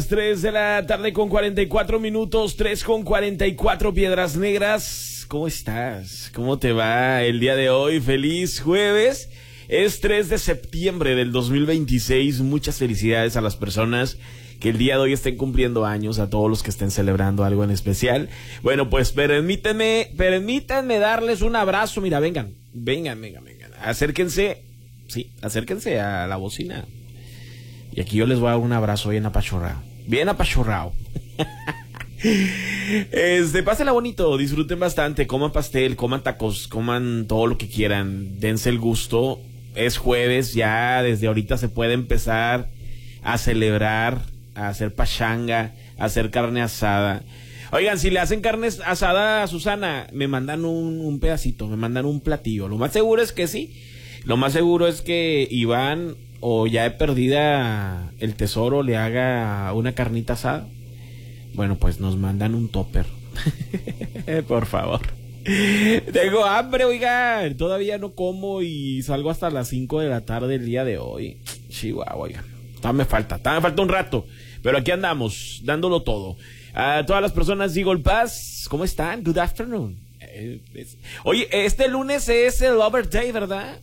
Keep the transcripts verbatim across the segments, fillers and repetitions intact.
tres de la tarde con cuarenta y cuatro minutos, tres con cuarenta y cuatro, Piedras Negras. ¿Cómo estás? ¿Cómo te va el día de hoy? Feliz jueves. Es tres de septiembre del dos mil veintiséis. Muchas felicidades a las personas que el día de hoy estén cumpliendo años, a todos los que estén celebrando algo en especial. Bueno, pues permítanme, permítanme darles un abrazo. Mira, vengan, vengan, vengan, vengan. Acérquense, sí, acérquense a la bocina. Y aquí yo les voy a dar un abrazo bien apachurrado. Bien apachurrado. Este, pásenla bonito, disfruten bastante, coman pastel, coman tacos, coman todo lo que quieran, dense el gusto. Es jueves, ya desde ahorita se puede empezar a celebrar, a hacer pachanga, a hacer carne asada. Oigan, si le hacen carne asada a Susana, me mandan un, un pedacito, me mandan un platillo. Lo más seguro es que sí. Lo más seguro es que Iván, o ya he perdida el tesoro, le haga una carnita asada. Bueno, pues nos mandan un topper. Por favor. Tengo hambre, oigan. Todavía no como y salgo hasta las cinco de la tarde el día de hoy. Chihuahua, oigan. Todavía me falta, todavía me falta un rato. Pero aquí andamos, dándolo todo. A todas las personas de Eagle Pass, ¿cómo están? Good afternoon. Eh, es... Oye, este lunes es el Lover Day, ¿verdad?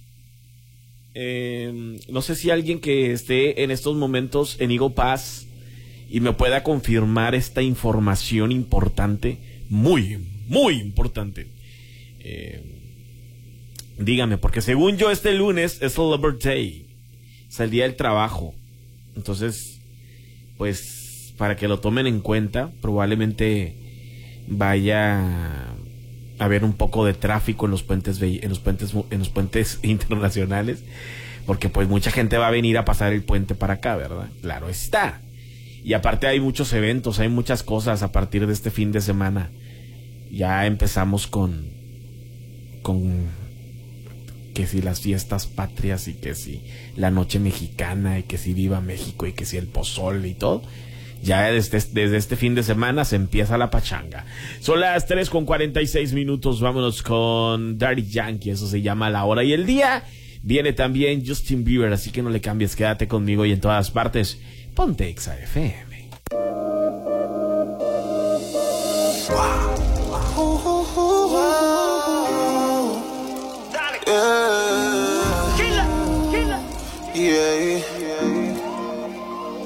Eh, no sé si alguien que esté en estos momentos en Eagle Pass y me pueda confirmar esta información importante, muy, muy importante. Eh, dígame, porque según yo este lunes es el Lover Day, es el día del trabajo. Entonces, pues, para que lo tomen en cuenta, probablemente vaya a haber un poco de tráfico en los puentes en los puentes en los puentes internacionales, porque pues mucha gente va a venir a pasar el puente para acá, ¿verdad? Claro está. Y aparte hay muchos eventos, hay muchas cosas a partir de este fin de semana. Ya empezamos con con que si las fiestas patrias y que si la noche mexicana y que si viva México y que si el pozole y todo. Ya desde, desde este fin de semana se empieza la pachanga. Son las tres con cuarenta y seis minutos. Vámonos con Daddy Yankee. Eso se llama La Hora y el Día. Viene también Justin Bieber, así que no le cambies. Quédate conmigo y en todas partes ponte Exa F M.